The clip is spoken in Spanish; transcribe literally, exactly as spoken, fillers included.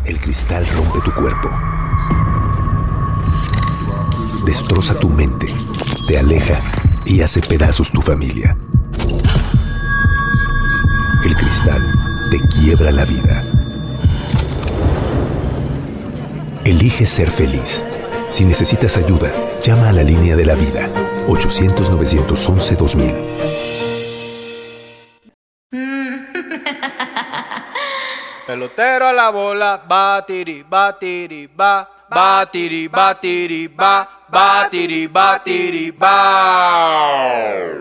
El cristal rompe tu cuerpo, destroza tu mente, te aleja y hace pedazos tu familia. El cristal te quiebra la vida. Elige ser feliz. Si necesitas ayuda, llama a la línea de la vida, ochocientos, novecientos once, dos mil. Pelotero a la bola, batiri, batiri, ba, batiri, batiri, ba, batiri, batiri, ba.